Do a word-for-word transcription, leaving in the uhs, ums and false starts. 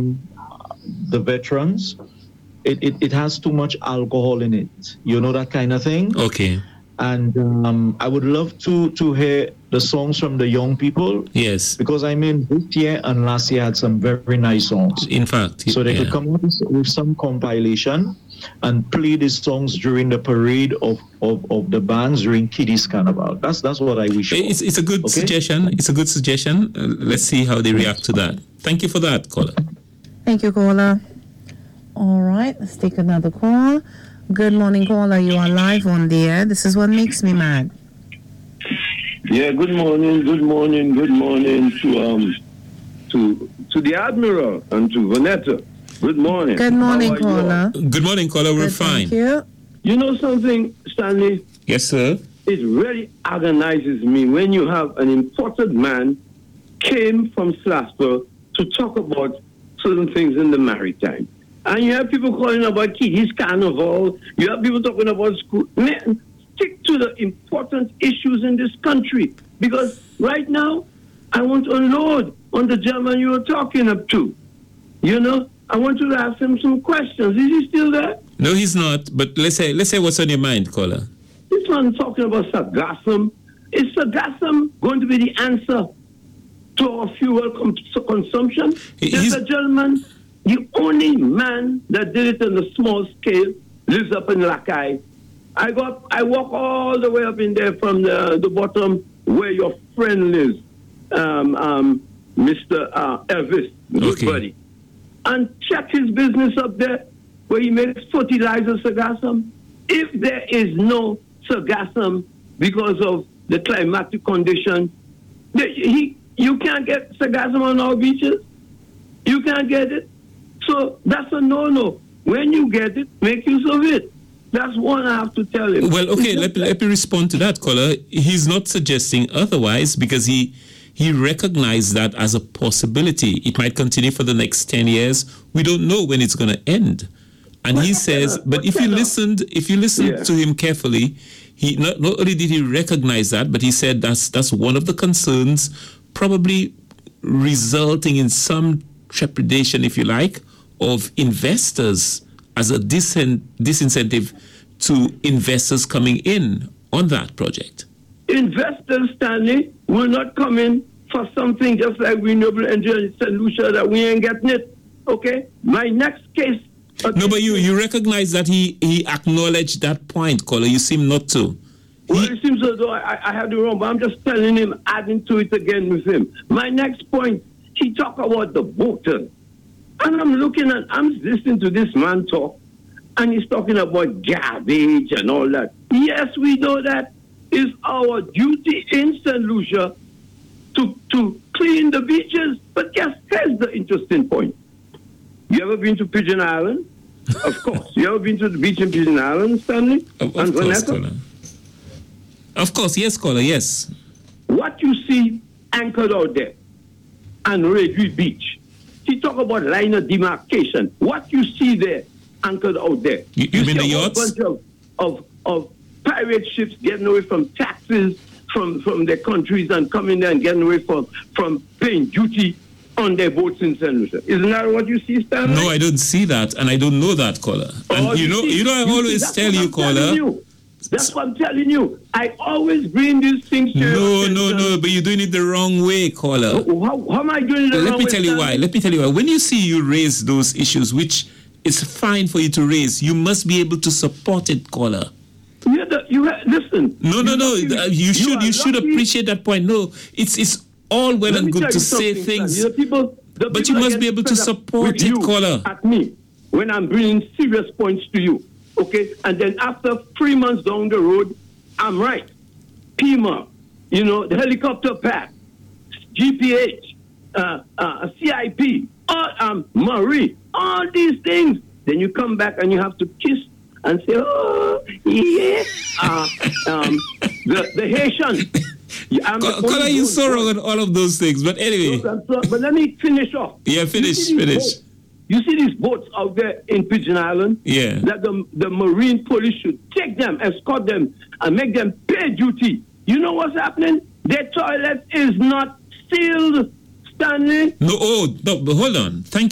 the veterans. It, it, it has too much alcohol in it. You know, that kind of thing. Okay. And um, I would love to to hear the songs from the young people. Yes. Because I mean, this year and last year had some very nice songs. In fact. So they yeah. could come up with some compilation and play these songs during the parade of, of, of the bands during Kiddies Carnival. That's that's what I wish for. It's, it's a good okay? suggestion. It's a good suggestion. Uh, let's see how they react to that. Thank you for that, caller. Thank you, caller. All right, let's take another call. Good morning, caller. You are live on the air. This is what makes me mad. Yeah, good morning, good morning, good morning to um to to the Admiral and to Vanetta. Good morning. Good morning, caller. Good morning, caller. We're Good, fine. Thank you. You know something, Stanley? Yes, sir. It really agonizes me when you have an imported man came from Slasper to talk about certain things in the maritime. And you have people calling about Kiddies Carnival. You have people talking about school. Man, stick to the important issues in this country. Because right now, I want to unload on the gentleman you were talking up to. You know, I want to ask him some questions. Is he still there? No, he's not. But let's say let's say what's on your mind, caller. This man talking about sargassum. Is sargassum going to be the answer to our fuel com- consumption? There's a gentleman. The only man that did it on a small scale lives up in Lakai. I got, I walk all the way up in there from the, the bottom where your friend lives, um, um, Mister Uh, Elvis, good okay. buddy, and check his business up there where he makes fertilizer sargassum. If there is no sargassum because of the climatic condition, the, he you can't get sargassum on our beaches. You can't get it. So that's a no-no. When you get it, make use of it. That's one I have to tell him. Well, okay, let, let me respond to that, caller. He's not suggesting otherwise because he he recognized that as a possibility. It might continue for the next ten years. We don't know when it's going to end. And he says, but if you listened, if you listened yeah. to him carefully, he not, not only did he recognize that, but he said that's that's one of the concerns, probably resulting in some trepidation, if you like, of investors as a disin- disincentive to investors coming in on that project. Investors, Stanley, will not come in for something just like renewable energy in Saint Lucia that we ain't getting it. Okay? My next case. Okay. No, but you, you recognize that he, he acknowledged that point, caller. You seem not to. Well, he, it seems as though I, I have the wrong, but I'm just telling him, adding to it again with him. My next point, he talk about the voters. And I'm looking at, I'm listening to this man talk, and he's talking about garbage and all that. Yes, we know that. It's our duty in Saint Lucia to, to clean the beaches. But guess, here's the interesting point. You ever been to Pigeon Island? Of course. You ever been to the beach in Pigeon Island, Stanley? Of, of course, caller. Of course, yes, caller, yes. What you see anchored out there on Redwood Beach, he talk about line of demarcation. What you see there, anchored out there. You, you, you mean the yachts? A bunch of, of, of pirate ships getting away from taxes from, from their countries and coming there and getting away from, from paying duty on their boats in Saint Lucia. Isn't that what you see, Stanley? No, I don't see that, and I don't know that, caller. And oh, you, you know, see, you know, I you always see, tell you, caller. You. That's what I'm telling you. I always bring these things to you. No, no, no, but you're doing it the wrong way, caller. How, how am I doing it the Let wrong me way? tell you why. Let me tell you why. When you see you raise those issues, which is fine for you to raise, you must be able to support it, caller. Yeah, the, you ha- listen. No, no, no. Lucky, You, you should, you should lucky. appreciate that point. No, it's it's all well Let and good to say something, things, the people, the but you people must be able to support it, you caller. At me when I'm bringing serious points to you, okay? And then after three months down the road, I'm right. P M A, you know, the helicopter pad, G P H, uh, uh, C I P, all, um, Marie, all these things. Then you come back and you have to kiss and say, oh, yeah, uh, um, the, the Haitian. Caller, you so wrong on all of those things. But anyway. So, but let me finish off. Yeah, finish, finish. Boats, you see these boats out there in Pigeon Island? Yeah. That the, the Marine police should take them, escort them, and make them pay duty. You know what's happening? Their toilet is not sealed, Stanley. No, oh, no, but hold on. Thank